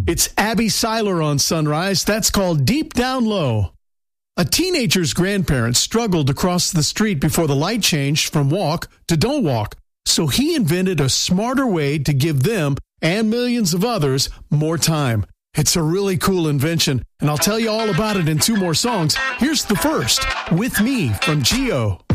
It's Abby Seiler on Sunrise. That's called Deep Down Low. A teenager's grandparents struggled to cross the street before the light changed from walk to don't walk. So he invented a smarter way to give them and millions of others more time. It's a really cool invention, and I'll tell you all about it in 2 more songs. Here's the first, With Me from Geo.